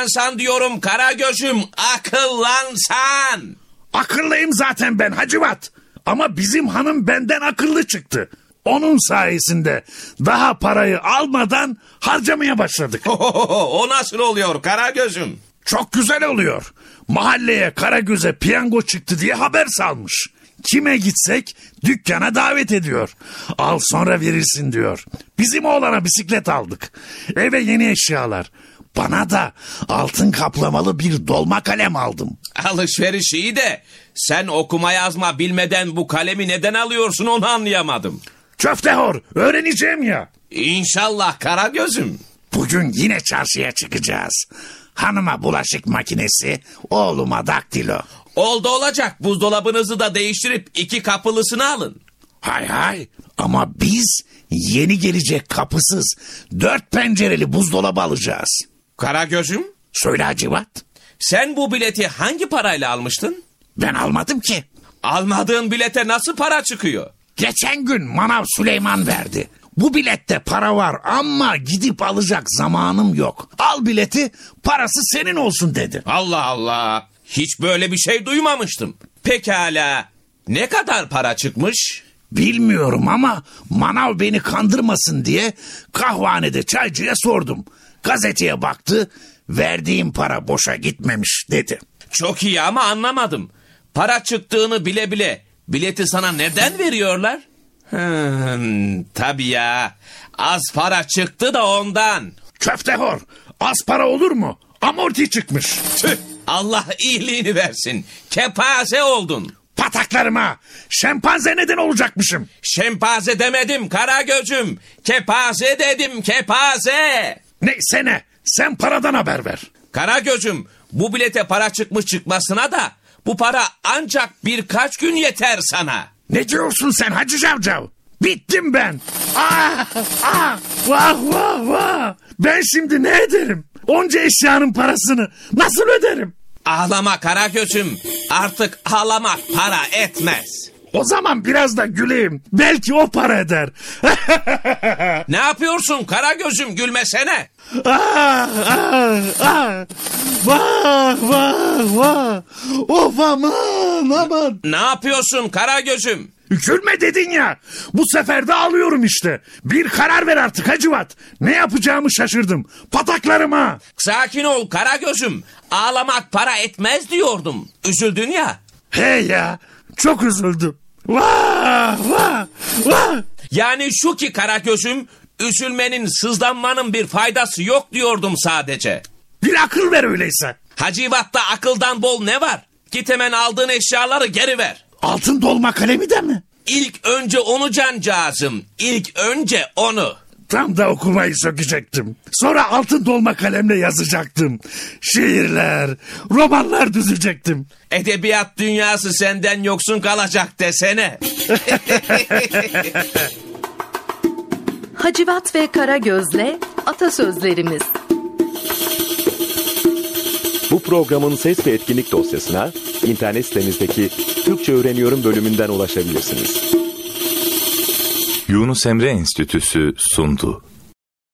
Akıllansan diyorum Karagöz'üm, akıllansan. Akıllıyım zaten ben Hacivat. Ama bizim hanım benden akıllı çıktı. Onun sayesinde daha parayı almadan harcamaya başladık. O nasıl oluyor Karagöz'üm? Çok güzel oluyor. Mahalleye Karagöz'e piyango çıktı diye haber salmış. Kime gitsek dükkana davet ediyor. Al sonra verirsin diyor. Bizim oğlana bisiklet aldık. Eve yeni eşyalar. Bana da altın kaplamalı bir dolma kalem aldım. Alışveriş iyi de sen okuma yazma bilmeden bu kalemi neden alıyorsun onu anlayamadım. Köftehor, öğreneceğim ya. İnşallah Karagöz'üm. Bugün yine çarşıya çıkacağız. Hanıma bulaşık makinesi, oğluma daktilo. Oldu olacak, buzdolabınızı da değiştirip 2 kapılısını alın. Hay hay, ama biz yeni gelecek kapısız 4 pencereli buzdolabı alacağız. Karagöz'üm, Söyle Hacivat. sen bu bileti hangi parayla almıştın? Ben almadım ki. Almadığın bilete nasıl para çıkıyor? Geçen gün Manav Süleyman verdi. Bu bilette para var ama gidip alacak zamanım yok. Al bileti, parası senin olsun dedi. Allah Allah, hiç böyle bir şey duymamıştım. Pekala, ne kadar para çıkmış? Bilmiyorum ama Manav beni kandırmasın diye kahvehanede çaycıya sordum. Gazeteye baktı, verdiğim para boşa gitmemiş dedi. Çok iyi ama anlamadım. Para çıktığını bile bile bileti sana neden veriyorlar? Tabii ya, az para çıktı da ondan. Köftehor, az para olur mu? Amorti çıkmış. Tüh, Allah iyiliğini versin. Kepaze oldun. Pataklarıma, şempanze neden olacakmışım? Şempanze demedim Karagöz'üm. Kepaze dedim, kepaze. Neyse ne, sen paradan haber ver. Karagöz'üm, bu bilete para çıkmış çıkmasına da bu para ancak birkaç gün yeter sana. Ne diyorsun sen Hacı Cavcav? Bittim ben. Vah vah vah. Ben şimdi ne ederim? Onca eşyanın parasını nasıl öderim? Ağlama Karagöz'üm. Artık ağlamak para etmez. O zaman biraz da güleyim. Belki o para eder. Ne yapıyorsun Karagöz'üm, gülmesene. Vah vah vah. Of aman. Ne yapıyorsun Karagöz'üm? Gülme dedin ya. Bu sefer de alıyorum işte. Bir karar ver artık Hacivat. Ne yapacağımı şaşırdım. Pataklarıma. Sakin ol Karagöz'üm. Ağlamak para etmez diyordum. Üzüldün ya. Hey ya. Çok üzüldüm. Vah vah vah. Yani şu ki Karagöz'üm, üzülmenin, sızlanmanın bir faydası yok diyordum sadece. Bir akıl ver öyleyse. Hacivat'ta akıldan bol ne var? Git hemen aldığın eşyaları geri ver. Altın dolma kalemi de mi? İlk önce onu cancağızım. İlk önce onu. Tam da okumayı sökecektim. Sonra altın dolma kalemle yazacaktım. Şiirler, romanlar düzecektim. Edebiyat dünyası senden yoksun kalacak desene. Hacivat ve Karagöz'le atasözlerimiz. Bu programın ses ve etkinlik dosyasına internet sitemizdeki Türkçe Öğreniyorum bölümünden ulaşabilirsiniz. Yunus Emre Enstitüsü sundu.